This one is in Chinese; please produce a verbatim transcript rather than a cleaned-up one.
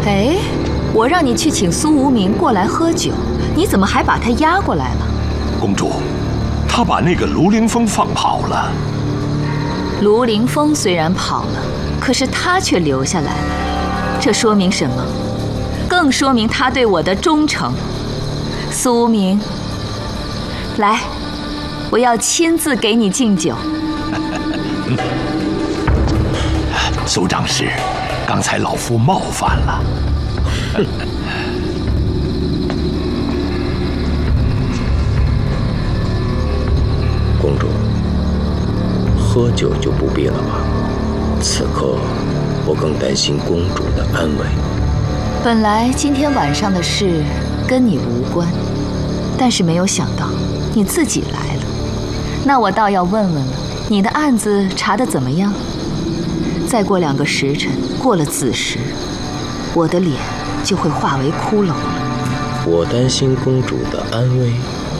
哎，我让你去请苏无名过来喝酒，你怎么还把他押过来了？ 公主，他把那个卢凌风放跑了。 卢凌风虽然跑了，可是他却留下来了，这说明什么？更说明他对我的忠诚。苏无名，来，我要亲自给你敬酒。 苏长史，刚才老夫冒犯了。 公主，喝酒就不必了吧？此刻我更担心公主的安危。 本来今天晚上的事跟你无关，但是没有想到你自己来了。那我倒要问问了，你的案子查得怎么样？再过两个时辰，过了子时，我的脸就会化为骷髅了。 我担心公主的安危，